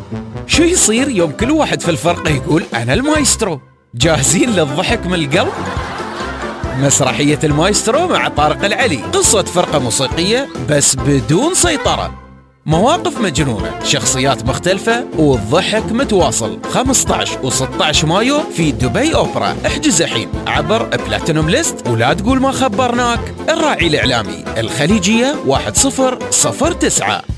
شو يصير يوم كل واحد في الفرقة يقول أنا المايسترو؟ جاهزين للضحك من القلب؟ مسرحية المايسترو مع طارق العلي، قصة فرقة موسيقية بس بدون سيطرة، مواقف مجنونة، شخصيات مختلفة، والضحك متواصل. 15 و16 مايو في دبي أوبرا. احجز الحين عبر بلاتينوم ليست، ولا تقول ما خبرناك. الراعي الإعلامي الخليجية 1009.